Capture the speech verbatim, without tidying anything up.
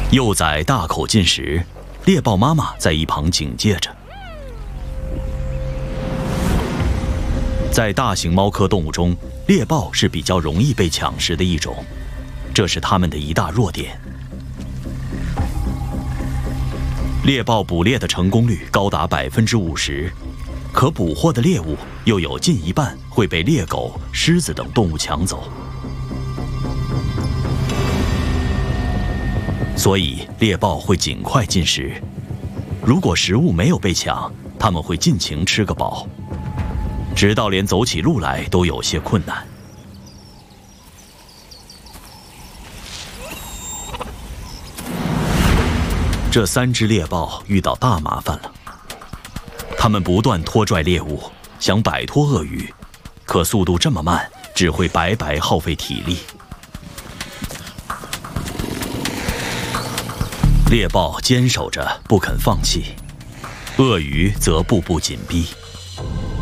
幼崽大口进食，猎豹妈妈在一旁警戒着。在大型猫科动物中，猎豹是比较容易被抢食的一种，这是它们的一大弱点。猎豹捕猎的成功率高达百分之五十，可捕获的猎物又有近一半会被猎狗、狮子等动物抢走。所以猎豹会尽快进食，如果食物没有被抢，它们会尽情吃个饱，直到连走起路来都有些困难。这三只猎豹遇到大麻烦了，它们不断拖拽猎物，想摆脱鳄鱼，可速度这么慢，只会白白耗费体力。猎豹坚守着不肯放弃，鳄鱼则步步紧逼。